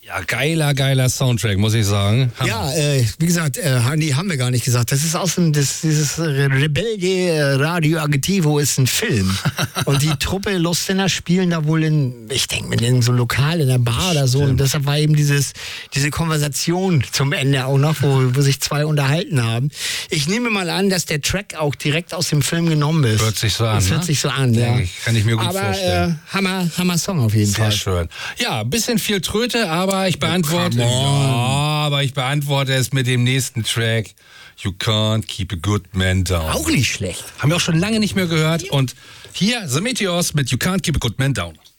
Ja, geiler Soundtrack, muss ich sagen. Ja, wie gesagt, nee, haben wir gar nicht gesagt. Das ist aus dem, dieses Rebelde Radio Agitivo ist ein Film. Und die Truppe Los Sinners spielen da wohl ich denke, in so einem Lokal, in der Bar oder so. Und deshalb war eben diese Konversation zum Ende auch noch, wo sich zwei unterhalten haben. Ich nehme mal an, dass der Track auch direkt aus dem Film genommen ist. Hört sich so an, das hört sich so an, ja. Kann ich mir gut vorstellen. Hammer Song auf jeden Fall. Sehr schön. Ja, ein bisschen viel Tröte, aber ich beantworte es mit dem nächsten Track. You can't keep a good man down. Auch nicht schlecht. Haben wir auch schon lange nicht mehr gehört. Und hier The Meteors mit You can't keep a good man down.